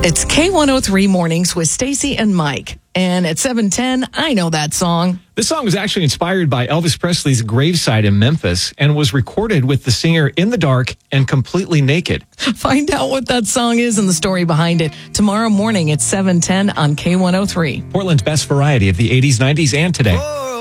It's K103 Mornings with Stacy and Mike. And at 7:10, I know that song. This song was actually inspired by Elvis Presley's gravesite in Memphis and was recorded with the singer in the dark and completely naked. Find out what that song is and the story behind it tomorrow morning at 7:10 on K103. Portland's best variety of the 80s, 90s, and today.